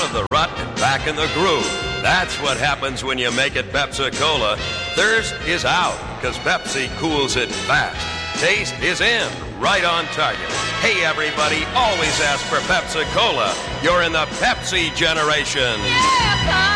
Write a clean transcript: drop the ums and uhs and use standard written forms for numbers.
out of the rut and back in the groove. That's what happens when you make it Pepsi-Cola. Thirst is out, because Pepsi cools it fast. Taste is in, right on target. Hey, everybody, always ask for Pepsi-Cola. You're in the Pepsi generation. Yeah,